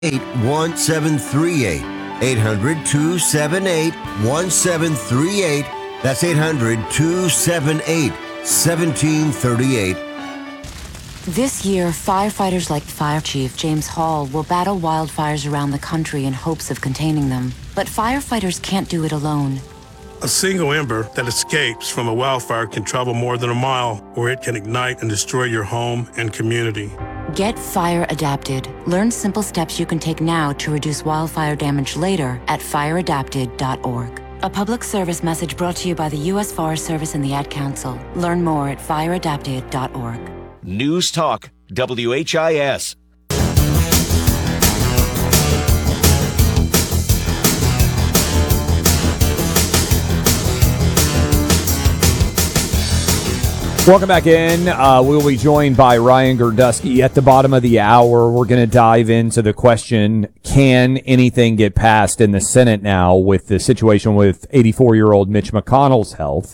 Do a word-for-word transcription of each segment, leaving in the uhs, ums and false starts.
one seven three eight. eight hundred, two seven eight, one seven three eight. That's eight hundred, two seven eight, one seven three eight. This year, firefighters like Fire Chief James Hall will battle wildfires around the country in hopes of containing them. But firefighters can't do it alone. A single ember that escapes from a wildfire can travel more than a mile, or it can ignite and destroy your home and community. Get fire adapted. Learn simple steps you can take now to reduce wildfire damage later at fire adapted dot org. A public service message brought to you by the U S Forest Service and the Ad Council. Learn more at fire adapted dot org. News Talk, W H I S. Welcome back in. Uh, we'll be joined by Ryan Girdusky at the bottom of the hour. We're going to dive into the question, can anything get passed in the Senate now with the situation with eighty-four-year-old Mitch McConnell's health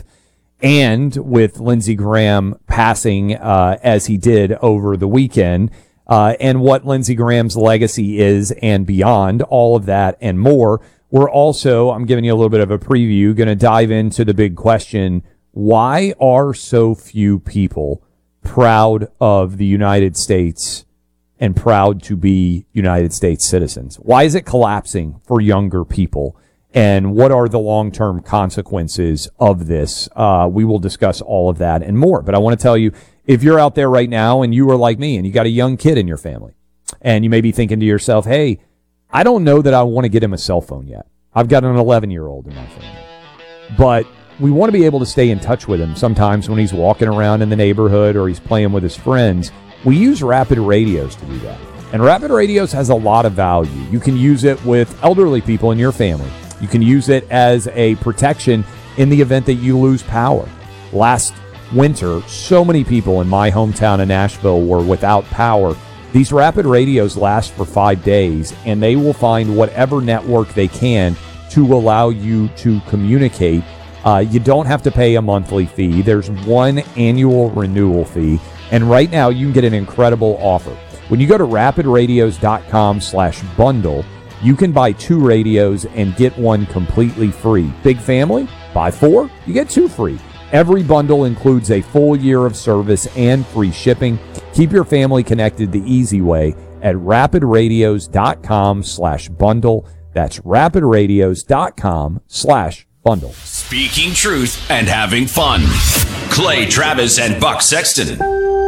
and with Lindsey Graham passing uh, as he did over the weekend, uh, and what Lindsey Graham's legacy is and beyond, all of that and more. We're also, I'm giving you a little bit of a preview, going to dive into the big question, why are so few people proud of the United States and proud to be United States citizens? Why is it collapsing for younger people? And what are the long-term consequences of this? Uh, we will discuss all of that and more. But I want to tell you, if you're out there right now and you are like me and you got a young kid in your family and you may be thinking to yourself, hey, I don't know that I want to get him a cell phone yet. I've got an eleven-year-old in my family. But we want to be able to stay in touch with him sometimes when he's walking around in the neighborhood or he's playing with his friends. We use Rapid Radios to do that. And Rapid Radios has a lot of value. You can use it with elderly people in your family. You can use it as a protection in the event that you lose power. Last winter, so many people in my hometown of Nashville were without power. These Rapid Radios last for five days, and they will find whatever network they can to allow you to communicate. Uh, you don't have to pay a monthly fee. There's one annual renewal fee. And right now, you can get an incredible offer. When you go to rapid radios dot com slash bundle, you can buy two radios and get one completely free. Big family? Buy four? You get two free. Every bundle includes a full year of service and free shipping. Keep your family connected the easy way at rapid radios dot com slash bundle. That's rapid radios dot com slash bundle. Speaking truth and having fun. Clay Travis and Buck Sexton.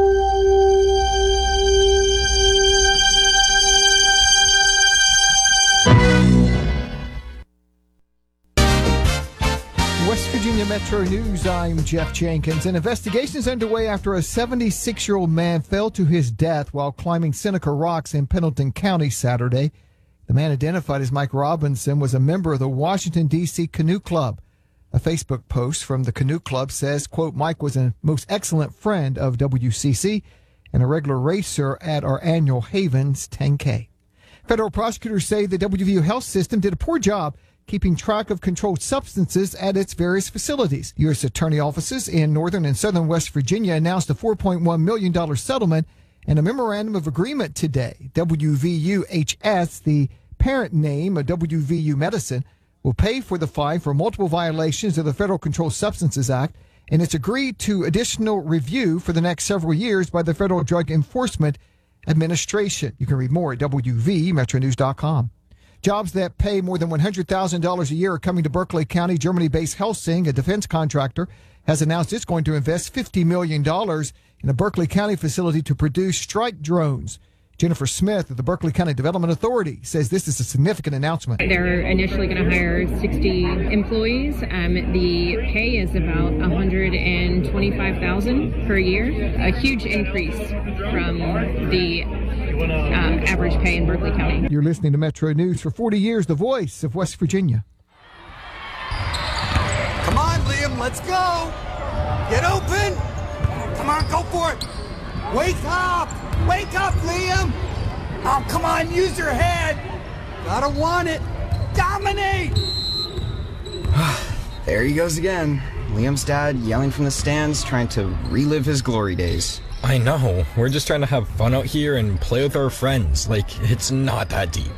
West Virginia Metro News, I'm Jeff Jenkins. An investigation is underway after a seventy-six-year-old man fell to his death while climbing Seneca Rocks in Pendleton County Saturday. The man, identified as Mike Robinson, was a member of the Washington, D C Canoe Club. A Facebook post from the Canoe Club says, quote, Mike was a most excellent friend of W C C and a regular racer at our annual Havens ten K. Federal prosecutors say the W V U health system did a poor job keeping track of controlled substances at its various facilities. U S attorney offices in northern and southern West Virginia announced a four point one million dollars settlement and a memorandum of agreement today. W V U H S, the parent name of W V U Medicine, will pay for the fine for multiple violations of the Federal Controlled Substances Act, and it's agreed to additional review for the next several years by the Federal Drug Enforcement Administration. You can read more at W V metro news dot com. Jobs that pay more than one hundred thousand dollars a year are coming to Berkeley County. Germany-based Helsing, a defense contractor, has announced it's going to invest fifty million dollars in a Berkeley County facility to produce strike drones. Jennifer Smith of the Berkeley County Development Authority says this is a significant announcement. They're initially going to hire sixty employees. Um, the pay is about one hundred twenty-five thousand dollars per year, a huge increase from the um, average pay in Berkeley County. You're listening to Metro News. For forty years, the voice of West Virginia. Come on, Liam, let's go. Get open. Come on, go for it. Wake up. Wake up, Liam. Oh, come on, use your head. Gotta want it. Dominate. There he goes again. Liam's dad yelling from the stands, trying to relive his glory days. I know. We're just trying to have fun out here and play with our friends. Like, it's not that deep.